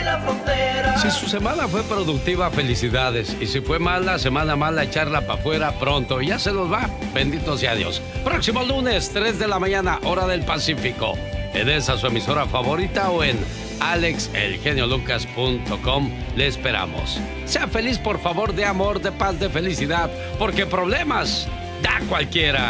la frontera. Si su semana fue productiva, felicidades. Y si fue mala, semana mala, echarla para afuera pronto. Ya se nos va. Bendito sea Dios. Próximo lunes, 3 de la mañana, hora del Pacífico. En esa su emisora favorita o en alexelgeniolucas.com. Le esperamos. Sea feliz, por favor, de amor, de paz, de felicidad. Porque problemas da cualquiera.